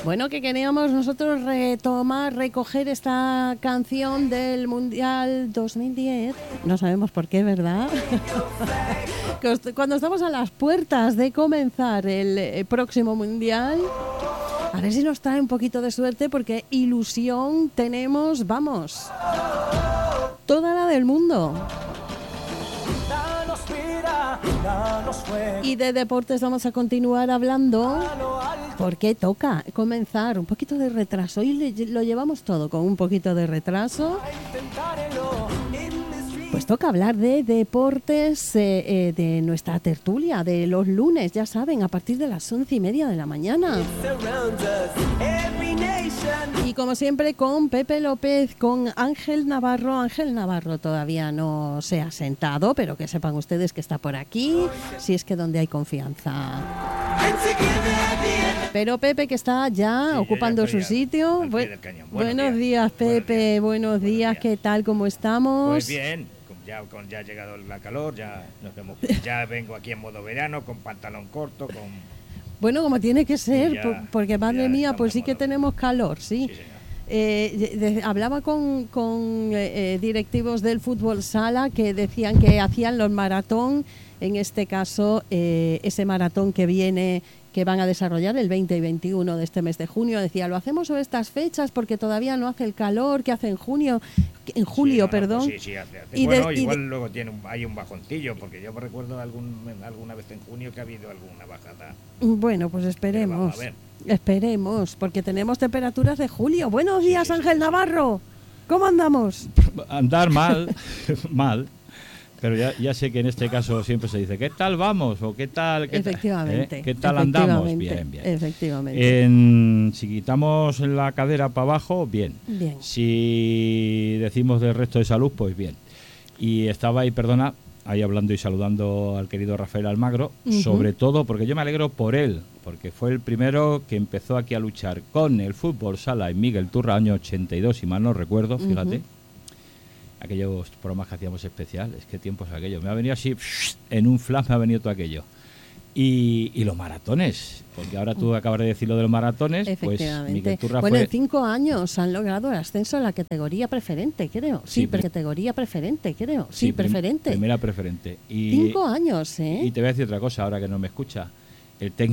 Bueno, que queríamos nosotros recoger esta canción del Mundial 2010. No sabemos por qué, ¿verdad? Cuando estamos a las puertas de comenzar el próximo Mundial, a ver si nos trae un poquito de suerte, porque ilusión tenemos, vamos, toda la del mundo. Y de deportes vamos a continuar hablando, porque toca comenzar un poquito de retraso. Hoy lo llevamos todo con un poquito de retraso. Pues toca hablar de deportes, de nuestra tertulia de los lunes, ya saben, a partir de las 11:30 de la mañana. Y como siempre con Pepe López, con Ángel Navarro. Ángel Navarro todavía no se ha sentado, pero que sepan ustedes que está por aquí, si es que donde hay confianza. Pero Pepe, que está ya ocupando su sitio. Buenos días, Pepe. Buenos días. ¿Qué tal? ¿Cómo estamos? Pues bien. Ya ha llegado la calor, ya vengo aquí en modo verano, con pantalón corto, Bueno, como tiene que ser, porque madre mía, pues sí que tenemos calor, sí. Hablaba con directivos del fútbol sala que decían que hacían los maratón, en este caso ese maratón que van a desarrollar el 20 y 21 de este mes de junio. Decía, lo hacemos sobre estas fechas porque todavía no hace el calor que hace en julio, perdón. Pues sí, hace. Igual luego hay un bajoncillo, porque yo me recuerdo alguna vez en junio que ha habido alguna bajada. Bueno, pues esperemos. Esperemos, porque tenemos temperaturas de julio. Buenos días, Ángel Navarro. ¿Cómo andamos? Andar mal, mal. Pero ya sé que en este caso siempre se dice, ¿qué tal vamos? O ¿qué tal? Efectivamente. ¿Qué tal andamos? Bien. Efectivamente. Si quitamos la cadera para abajo, bien. Si decimos del resto de salud, pues bien. Y estaba ahí hablando y saludando al querido Rafael Almagro, sobre todo porque yo me alegro por él, porque fue el primero que empezó aquí a luchar con el fútbol sala en Miguel Turra, año 82, si mal no recuerdo, fíjate. Aquellos programas que hacíamos especiales, qué tiempos aquellos. Me ha venido así, en un flash me ha venido todo aquello. Y los maratones, porque ahora tú acabas de decir lo de los maratones, pues Miguel Turra en 5 años han logrado el ascenso a la categoría preferente, creo. Categoría preferente, creo. Preferente. Primera preferente. 5 años, ¿eh? Y te voy a decir otra cosa, ahora que no me escucha. El técnico